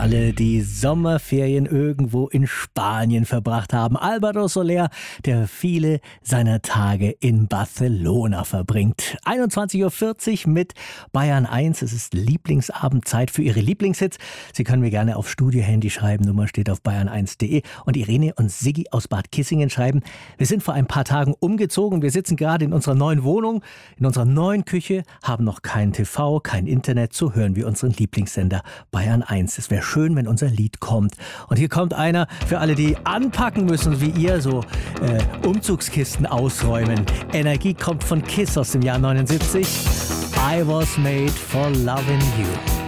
Alle, die Sommerferien irgendwo in Spanien verbracht haben. Álvaro Soler, der viele seiner Tage in Barcelona verbringt. 21.40 Uhr mit Bayern 1. Es ist Lieblingsabendzeit für Ihre Lieblingshits. Sie können mir gerne auf Studio-Handy schreiben. Nummer steht auf bayern1.de. Und Irene und Siggi aus Bad Kissingen schreiben: Wir sind vor ein paar Tagen umgezogen. Wir sitzen gerade in unserer neuen Wohnung, in unserer neuen Küche, haben noch kein TV, kein Internet. So hören wir unseren Lieblingssender Bayern 1. Es wäre schön, wenn unser Lied kommt. Und hier kommt einer für alle, die anpacken müssen, wie ihr, so Umzugskisten ausräumen. Energie kommt von Kiss aus dem Jahr 79. I was made for loving you.